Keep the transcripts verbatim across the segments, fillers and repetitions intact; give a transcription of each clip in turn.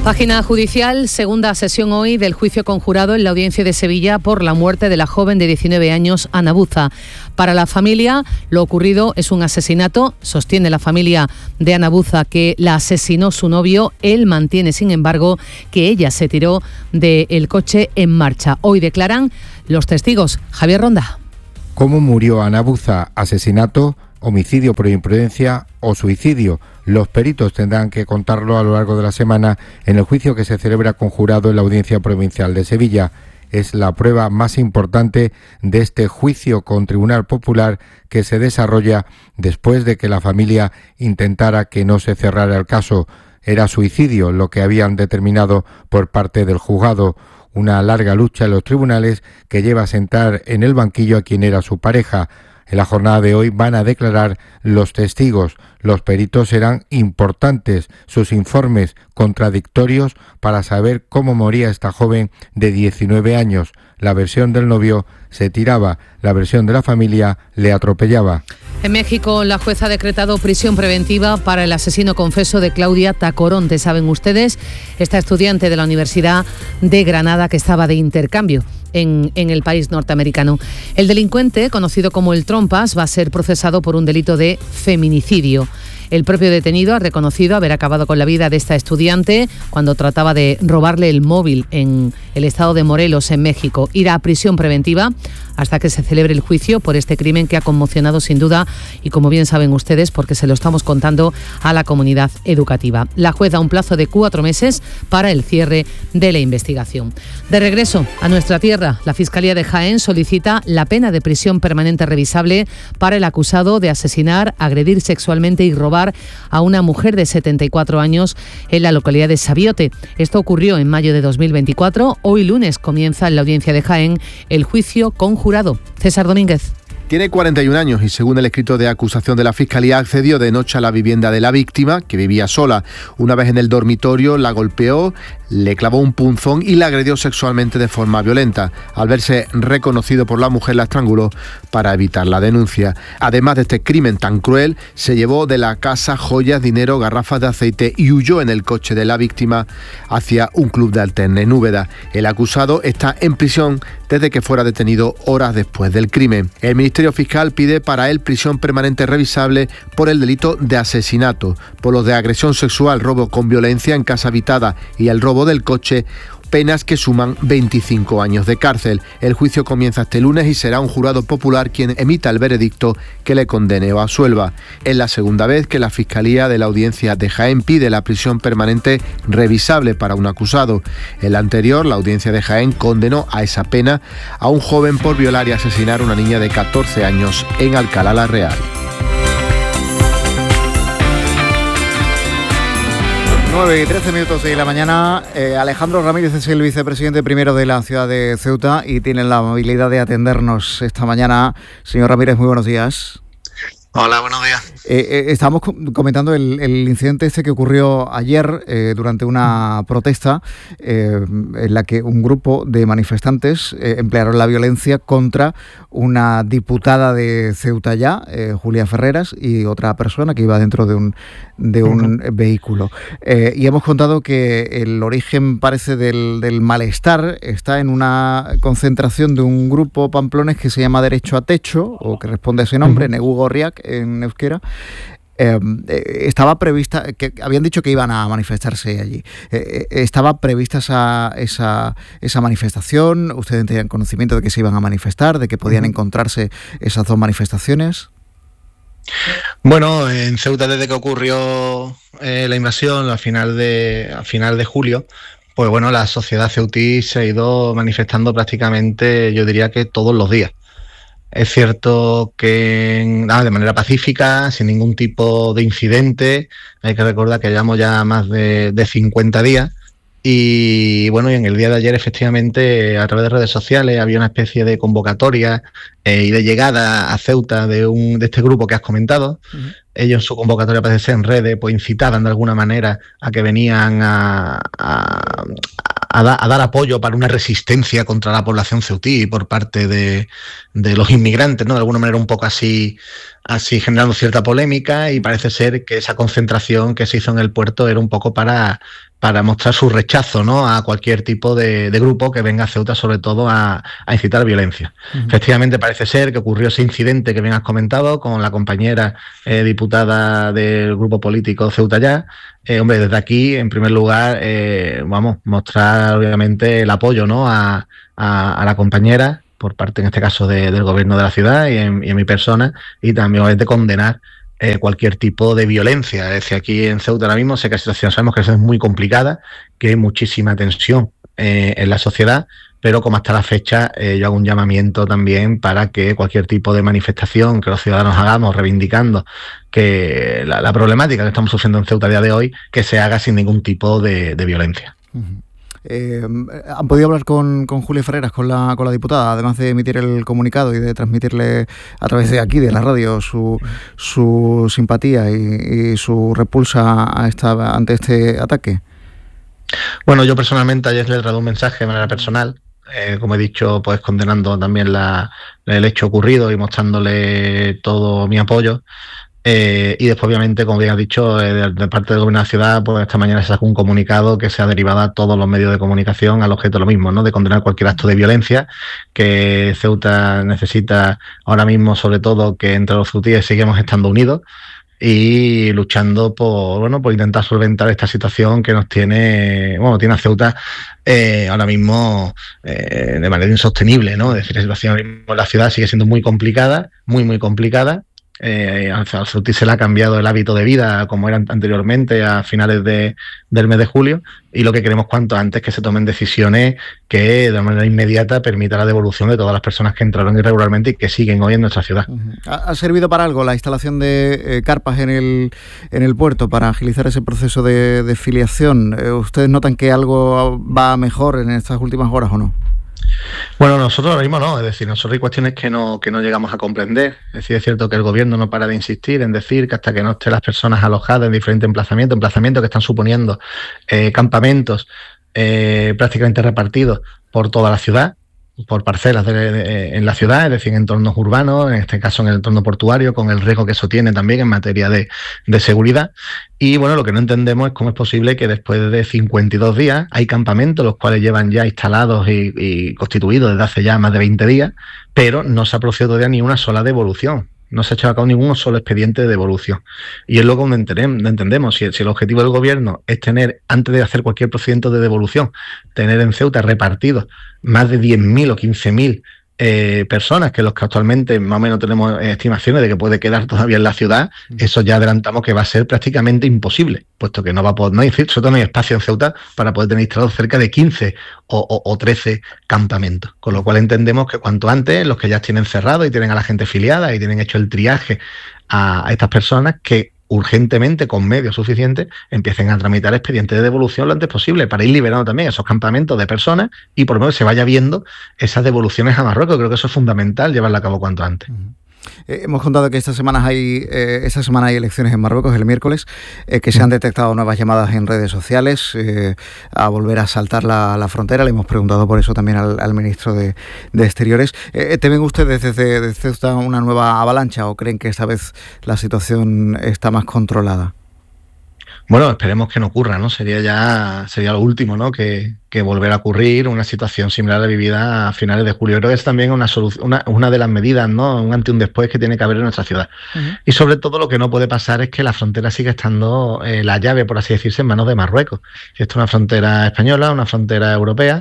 Página judicial, segunda sesión hoy del juicio conjurado en la audiencia de Sevilla por la muerte de la joven de diecinueve años, Ana Buza. Para la familia, lo ocurrido es un asesinato. Sostiene la familia de Ana Buza que la asesinó su novio. Él mantiene, sin embargo, que ella se tiró del coche en marcha. Hoy declaran los testigos. Javier Ronda. ¿Cómo murió Ana Buza? ¿Asesinato, homicidio por imprudencia o suicidio? Los peritos tendrán que contarlo a lo largo de la semana en el juicio que se celebra conjurado en la Audiencia Provincial de Sevilla. Es la prueba más importante de este juicio con Tribunal Popular que se desarrolla después de que la familia intentara que no se cerrara el caso. Era suicidio lo que habían determinado por parte del juzgado. Una larga lucha en los tribunales que lleva a sentar en el banquillo a quien era su pareja. En la jornada de hoy van a declarar los testigos. Los peritos serán importantes, sus informes contradictorios para saber cómo moría esta joven de diecinueve años. La versión del novio se tiraba, la versión de la familia le atropellaba. En México, la jueza ha decretado prisión preventiva para el asesino confeso de Claudia Tacoronte. Saben ustedes, esta estudiante de la Universidad de Granada que estaba de intercambio en, en el país norteamericano. El delincuente, conocido como el Trompas, va a ser procesado por un delito de feminicidio. El propio detenido ha reconocido haber acabado con la vida de esta estudiante cuando trataba de robarle el móvil en el estado de Morelos, en México. Irá a prisión preventiva hasta que se celebre el juicio por este crimen que ha conmocionado sin duda, y como bien saben ustedes, porque se lo estamos contando a la comunidad educativa. La juez da un plazo de cuatro meses para el cierre de la investigación. De regreso a nuestra tierra, la Fiscalía de Jaén solicita la pena de prisión permanente revisable para el acusado de asesinar, agredir sexualmente y robar a una mujer de setenta y cuatro años en la localidad de Sabiote. Esto ocurrió en mayo de dos mil veinticuatro. Hoy lunes comienza en la audiencia de Jaén el juicio conjurado. César Domínguez. Tiene cuarenta y un años y, según el escrito de acusación de la Fiscalía, accedió de noche a la vivienda de la víctima, que vivía sola. Una vez en el dormitorio, la golpeó, le clavó un punzón y la agredió sexualmente de forma violenta. Al verse reconocido por la mujer, la estranguló para evitar la denuncia. Además de este crimen tan cruel, se llevó de la casa joyas, dinero, garrafas de aceite y huyó en el coche de la víctima hacia un club de alterne en Úbeda. El acusado está en prisión desde que fuera detenido horas después del crimen. El Ministerio Fiscal pide para él prisión permanente revisable por el delito de asesinato, por los de agresión sexual, robo con violencia en casa habitada y el robo del coche, penas que suman veinticinco años de cárcel. El juicio comienza este lunes y será un jurado popular quien emita el veredicto que le condene o absuelva. Es la segunda vez que la Fiscalía de la Audiencia de Jaén pide la prisión permanente revisable para un acusado. En la anterior, la Audiencia de Jaén condenó a esa pena a un joven por violar y asesinar a una niña de catorce años en Alcalá la Real. nueve y trece minutos de la mañana. Eh, Alejandro Ramírez es el vicepresidente primero de la ciudad de Ceuta y tiene la amabilidad de atendernos esta mañana. Señor Ramírez, muy buenos días. Hola, buenos días. Eh, eh, estábamos comentando el, el incidente este que ocurrió ayer eh, durante una protesta eh, en la que un grupo de manifestantes eh, emplearon la violencia contra una diputada de Ceuta ya, eh, Julia Ferreras, y otra persona que iba dentro de un, de un uh-huh. vehículo. Eh, y hemos contado que el origen, parece, del, del malestar está en una concentración de un grupo pamplones que se llama Derecho a Techo, o que responde a ese nombre, uh-huh. Negu Gorriak, en euskera. Eh, estaba prevista, que habían dicho que iban a manifestarse allí. Eh, ¿Estaba prevista esa, esa, esa manifestación? ¿Ustedes tenían conocimiento de que se iban a manifestar, de que podían uh-huh. encontrarse esas dos manifestaciones? Bueno, en Ceuta, desde que ocurrió eh, la invasión a final de, a final de julio, pues bueno, la sociedad ceutí se ha ido manifestando prácticamente, yo diría que todos los días. Es cierto que ah, de manera pacífica, sin ningún tipo de incidente. Hay que recordar que llevamos ya más de, de cincuenta días. Y bueno, y en el día de ayer, efectivamente, a través de redes sociales había una especie de convocatoria eh, y de llegada a Ceuta de un de este grupo que has comentado. Uh-huh. Ellos, su convocatoria, parece ser en redes, pues incitaban de alguna manera a que venían a, a, a, da, a dar apoyo para una resistencia contra la población ceutí por parte de, de los inmigrantes, ¿no? De alguna manera un poco así así generando cierta polémica, y parece ser que esa concentración que se hizo en el puerto era un poco para, para mostrar su rechazo, ¿no?, a cualquier tipo de, de grupo que venga a Ceuta, sobre todo a, a incitar violencia. Uh-huh. Efectivamente parece ser que ocurrió ese incidente que bien has comentado con la compañera eh, diputada del grupo político Ceuta Ya. Eh, hombre, desde aquí, en primer lugar, eh, vamos, mostrar obviamente el apoyo, ¿no?, a, a, a la compañera, por parte, en este caso, de, del gobierno de la ciudad y en, y en mi persona, y también obviamente condenar eh, cualquier tipo de violencia. Es decir, aquí en Ceuta ahora mismo sé que la situación, sabemos que es muy complicada, que hay muchísima tensión eh, en la sociedad, pero como hasta la fecha eh, yo hago un llamamiento también para que cualquier tipo de manifestación que los ciudadanos hagamos reivindicando que la, la problemática que estamos sufriendo en Ceuta a día de hoy, que se haga sin ningún tipo de, de violencia. Uh-huh. Eh, ¿Han podido hablar con, con Julia Ferreras, con la, con la diputada, además de emitir el comunicado y de transmitirle a través de aquí, de la radio, su, su simpatía y, y su repulsa a esta, ante este ataque? Bueno, yo personalmente ayer le he traído un mensaje de manera personal, eh, como he dicho, pues condenando también la, el hecho ocurrido y mostrándole todo mi apoyo. Eh, y después, obviamente, como bien has dicho, eh, de, de parte del gobierno de la ciudad, pues esta mañana se sacó un comunicado que se ha derivado a todos los medios de comunicación al objeto de lo mismo, ¿no?, de condenar cualquier acto de violencia, que Ceuta necesita ahora mismo, sobre todo, que entre los ceutíes sigamos estando unidos y luchando por, bueno, por intentar solventar esta situación que nos tiene, bueno, tiene a Ceuta eh, ahora mismo eh, de manera insostenible, ¿no? Es decir, la situación ahora mismo en la ciudad sigue siendo muy complicada, muy, muy complicada. Eh, al ceutí se le ha cambiado el hábito de vida como era anteriormente a finales de, del mes de julio, y lo que queremos cuanto antes es que se tomen decisiones que de manera inmediata permita la devolución de todas las personas que entraron irregularmente y que siguen hoy en nuestra ciudad. ¿Ha servido para algo la instalación de eh, carpas en el, en el puerto para agilizar ese proceso de, de filiación? Eh, ¿Ustedes notan que algo va mejor en estas últimas horas o no? Bueno, nosotros ahora mismo no, es decir, nosotros hay cuestiones que no, que no llegamos a comprender. Es decir, es cierto que el gobierno no para de insistir en decir que hasta que no estén las personas alojadas en diferentes emplazamientos, emplazamientos que están suponiendo eh, campamentos eh, prácticamente repartidos por toda la ciudad, por parcelas de, de, en la ciudad, es decir, en entornos urbanos, en este caso en el entorno portuario, con el riesgo que eso tiene también en materia de, de seguridad. Y bueno, lo que no entendemos es cómo es posible que después de cincuenta y dos días hay campamentos los cuales llevan ya instalados y, y constituidos desde hace ya más de veinte días, pero no se ha producido todavía ni una sola devolución. No se ha echado a cabo ningún solo expediente de devolución. Y es lo que entendemos. Si el, si el objetivo del gobierno es tener, antes de hacer cualquier procedimiento de devolución, tener en Ceuta repartidos más de diez mil o quince mil eh, personas, que los que actualmente más o menos tenemos estimaciones de que puede quedar todavía en la ciudad, eso ya adelantamos que va a ser prácticamente imposible, puesto que no va a poder, no hay, sobre todo no hay espacio en Ceuta para poder tener instalados cerca de quince o, o, o trece campamentos. Con lo cual entendemos que cuanto antes, los que ya tienen cerrado y tienen a la gente filiada y tienen hecho el triaje a, a estas personas, que urgentemente, con medios suficientes, empiecen a tramitar expedientes de devolución lo antes posible, para ir liberando también esos campamentos de personas y por lo menos se vaya viendo esas devoluciones a Marruecos. Creo que eso es fundamental, llevarla a cabo cuanto antes. Uh-huh. Eh, hemos contado que estas semanas hay, eh, esta semana hay elecciones en Marruecos, el miércoles, eh, que se han detectado nuevas llamadas en redes sociales eh, a volver a saltar la, la frontera. Le hemos preguntado por eso también al, al ministro de, de Exteriores. Eh, ¿Temen ustedes desde, desde esta una nueva avalancha o creen que esta vez la situación está más controlada? Bueno, esperemos que no ocurra, ¿no? Sería ya sería lo último, ¿no? Que, que volver a ocurrir una situación similar a la vivida a finales de julio. Creo que es también una solución, una, una de las medidas, ¿no? Un antes y un después que tiene que haber en nuestra ciudad. Uh-huh. Y sobre todo lo que no puede pasar es que la frontera siga estando eh, la llave, por así decirse, en manos de Marruecos. Esto es una frontera española, una frontera europea,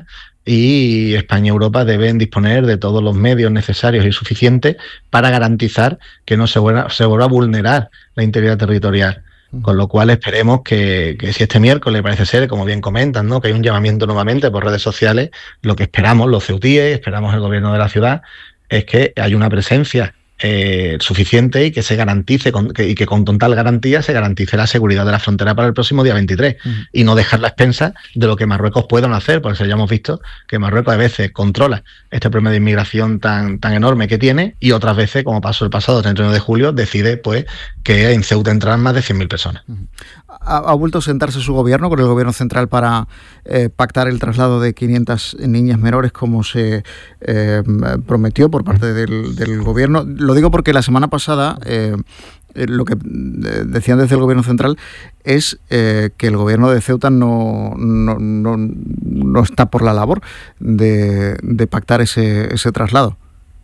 y España y Europa deben disponer de todos los medios necesarios y suficientes para garantizar que no se vuelva, se vuelva a vulnerar la integridad territorial. Con lo cual esperemos que, que si este miércoles parece ser, como bien comentan, ¿no?, que hay un llamamiento nuevamente por redes sociales, lo que esperamos los ceutíes, esperamos el gobierno de la ciudad, es que haya una presencia eh, suficiente y que se garantice con, que, y que con total garantía se garantice la seguridad de la frontera para el próximo día veintitrés, uh-huh. y no dejar la expensa de lo que Marruecos pueda no hacer, porque ya hemos visto que Marruecos a veces controla este problema de inmigración tan, tan enorme que tiene, y otras veces, como pasó el pasado treinta y uno de julio, decide pues que en Ceuta entrarán más de cien mil personas. Uh-huh. ¿Ha, ha vuelto a sentarse su gobierno con el gobierno central para eh, pactar el traslado de quinientas niñas menores como se eh, prometió por parte del, del gobierno? Lo digo porque la semana pasada eh, lo que decían desde el gobierno central es eh, que el gobierno de Ceuta no, no, no, no está por la labor de, de pactar ese, ese traslado.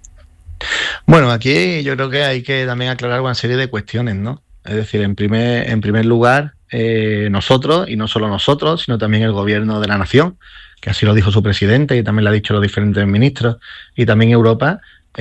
Bueno, aquí yo creo que hay que también aclarar una serie de cuestiones, ¿no? Es decir, en primer, en primer lugar, eh, nosotros, y no solo nosotros, sino también el gobierno de la nación, que así lo dijo su presidente y también lo han dicho los diferentes ministros, y también Europa,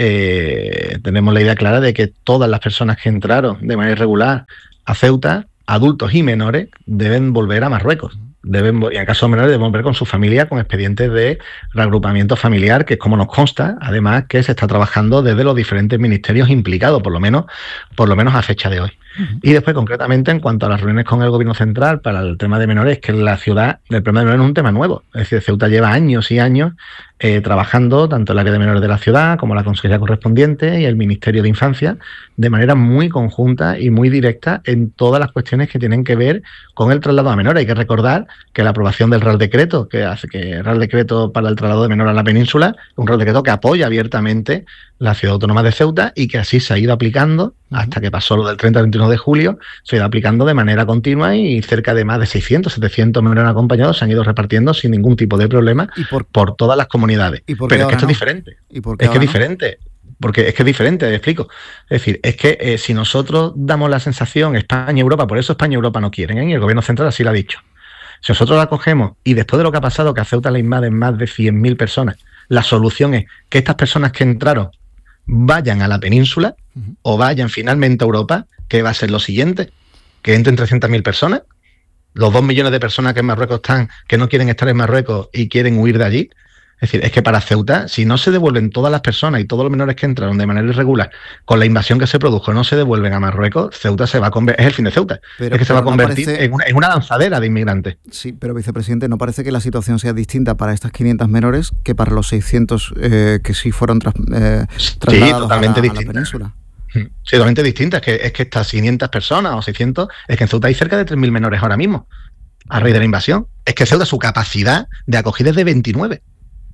eh, tenemos la idea clara de que todas las personas que entraron de manera irregular a Ceuta, adultos y menores, deben volver a Marruecos. Deben, y en caso de menores, deben volver con su familia con expedientes de reagrupamiento familiar, que es como nos consta, además que se está trabajando desde los diferentes ministerios implicados, por lo menos, por lo menos a fecha de hoy. Uh-huh. Y después, concretamente, en cuanto a las reuniones con el gobierno central para el tema de menores, que la ciudad, el problema de menores es un tema nuevo. Es decir, Ceuta lleva años y años eh, trabajando tanto el área de menores de la ciudad como la consejería correspondiente y el Ministerio de Infancia de manera muy conjunta y muy directa en todas las cuestiones que tienen que ver con el traslado a menores. Hay que recordar que la aprobación del Real Decreto, que hace que el Real Decreto para el traslado de menores a la península, es un Real Decreto que apoya abiertamente la ciudad autónoma de Ceuta y que así se ha ido aplicando uh-huh. hasta que pasó lo del treinta al veintiuno de julio, se ha ido aplicando de manera continua y cerca de más de seiscientos, setecientos menores acompañados se han ido repartiendo sin ningún tipo de problema ¿Y por, por todas las comunidades. ¿Y por Pero es que esto no? es diferente. ¿Y por qué es que es no? diferente. Porque es que es diferente, te explico. Es decir, es que eh, si nosotros damos la sensación, España y Europa, por eso España y Europa no quieren, ¿eh? Y el gobierno central así lo ha dicho. Si nosotros la cogemos y después de lo que ha pasado, que a Ceuta le invaden más de cien mil personas, la solución es que estas personas que entraron vayan a la península uh-huh. o vayan finalmente a Europa, ¿qué va a ser lo siguiente? Que entren trescientas mil personas, los dos millones de personas que en Marruecos están, que no quieren estar en Marruecos y quieren huir de allí. Es decir, es que para Ceuta, si no se devuelven todas las personas y todos los menores que entraron de manera irregular con la invasión que se produjo, no se devuelven a Marruecos, Ceuta se va a convertir, es el fin de Ceuta, pero, es que se va a convertir no parece... en, una, en una lanzadera de inmigrantes. Sí, pero vicepresidente, ¿no parece que la situación sea distinta para estas quinientas menores que para los seiscientos eh, que sí fueron tras, eh, trasladados sí, totalmente a, la, a la península? Sí, totalmente distinta. Es que, es que estas quinientas personas o seiscientos, es que en Ceuta hay cerca de tres mil menores ahora mismo, a raíz de la invasión. Es que Ceuta, su capacidad de acogida es de veintinueve.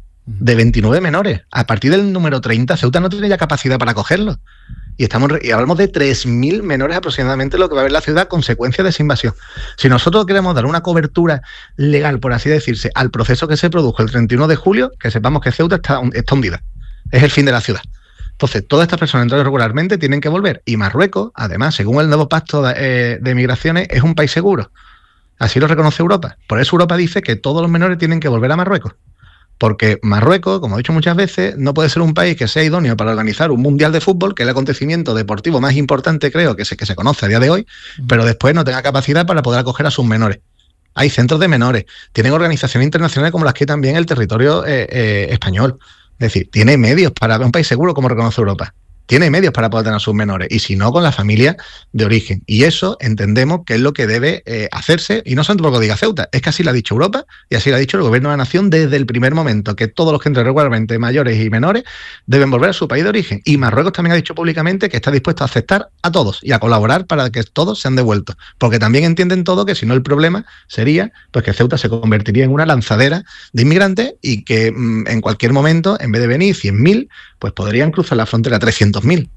De veintinueve menores. A partir del número treinta, Ceuta no tiene ya capacidad para acogerlos. Y estamos y hablamos de tres mil menores aproximadamente lo que va a haber la ciudad a consecuencia de esa invasión. Si nosotros queremos dar una cobertura legal, por así decirse, al proceso que se produjo el treinta y uno de julio, que sepamos que Ceuta está, está hundida. Es el fin de la ciudad. Entonces, todas estas personas entradas regularmente tienen que volver. Y Marruecos, además, según el nuevo pacto de, eh, de migraciones, es un país seguro. Así lo reconoce Europa. Por eso Europa dice que todos los menores tienen que volver a Marruecos. Porque Marruecos, como he dicho muchas veces, no puede ser un país que sea idóneo para organizar un mundial de fútbol, que es el acontecimiento deportivo más importante, creo, que se, que se conoce a día de hoy, pero después no tenga capacidad para poder acoger a sus menores. Hay centros de menores, tienen organizaciones internacionales como las que hay también el territorio eh, eh, español. Es decir, tiene medios para un país seguro como reconoce Europa. Tiene medios para poder tener a sus menores, y si no, con la familia de origen. Y eso entendemos que es lo que debe eh, hacerse, y no solamente porque lo diga Ceuta, es que así lo ha dicho Europa y así lo ha dicho el gobierno de la nación desde el primer momento, que todos los que entren regularmente, mayores y menores, deben volver a su país de origen. Y Marruecos también ha dicho públicamente que está dispuesto a aceptar a todos y a colaborar para que todos sean devueltos, porque también entienden todo que si no el problema sería pues que Ceuta se convertiría en una lanzadera de inmigrantes y que mmm, en cualquier momento, en vez de venir cien mil, pues podrían cruzar la frontera trescientos mil.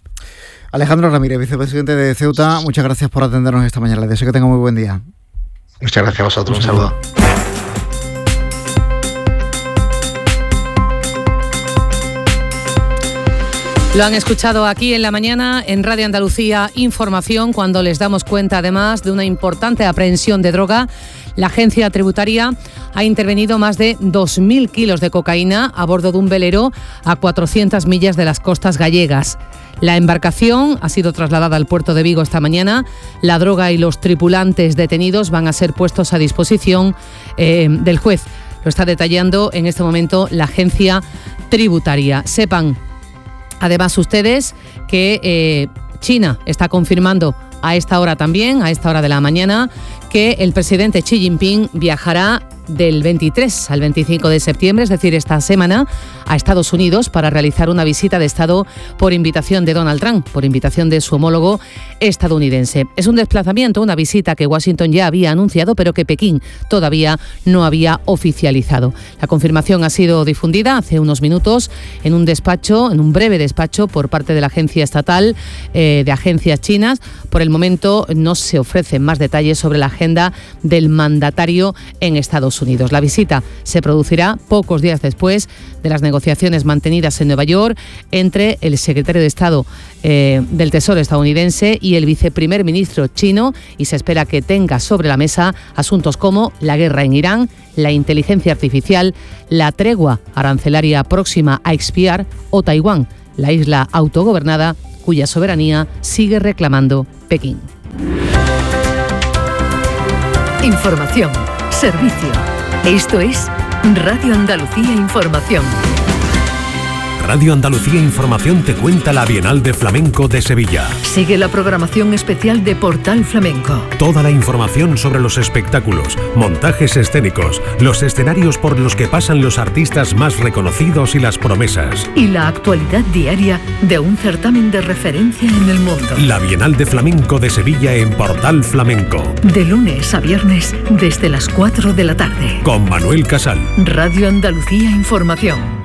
Alejandro Ramírez, vicepresidente de Ceuta, muchas gracias por atendernos esta mañana. Les deseo que tenga muy buen día. Muchas gracias a vosotros. Un saludo. Lo han escuchado aquí en la mañana en Radio Andalucía Información, cuando les damos cuenta además de una importante aprehensión de droga. La agencia tributaria ha intervenido más de dos mil kilos de cocaína a bordo de un velero a cuatrocientas millas de las costas gallegas. La embarcación ha sido trasladada al puerto de Vigo esta mañana. La droga y los tripulantes detenidos van a ser puestos a disposición eh, del juez. Lo está detallando en este momento la agencia tributaria. Sepan, además, ustedes que eh, China está confirmando a esta hora también, a esta hora de la mañana, que el presidente Xi Jinping viajará del veintitrés al veinticinco de septiembre, es decir, esta semana, a Estados Unidos para realizar una visita de Estado por invitación de Donald Trump, por invitación de su homólogo estadounidense. Es un desplazamiento, una visita que Washington ya había anunciado, pero que Pekín todavía no había oficializado. La confirmación ha sido difundida hace unos minutos en un despacho, en un breve despacho por parte de la agencia estatal eh, de agencias chinas. Por el momento no se ofrecen más detalles sobre la agenda del mandatario en Estados Unidos. La visita se producirá pocos días después de las negociaciones mantenidas en Nueva York entre el secretario de Estado eh, del Tesoro estadounidense y el viceprimer ministro chino, y se espera que tenga sobre la mesa asuntos como la guerra en Irán, la inteligencia artificial, la tregua arancelaria próxima a expiar o Taiwán, la isla autogobernada cuya soberanía sigue reclamando Pekín. Información, servicio. Esto es Radio Andalucía Información. Radio Andalucía Información te cuenta la Bienal de Flamenco de Sevilla. Sigue la programación especial de Portal Flamenco. Toda la información sobre los espectáculos, montajes escénicos, los escenarios por los que pasan los artistas más reconocidos y las promesas. Y la actualidad diaria de un certamen de referencia en el mundo. La Bienal de Flamenco de Sevilla en Portal Flamenco. De lunes a viernes desde las cuatro de la tarde. Con Manuel Casal. Radio Andalucía Información.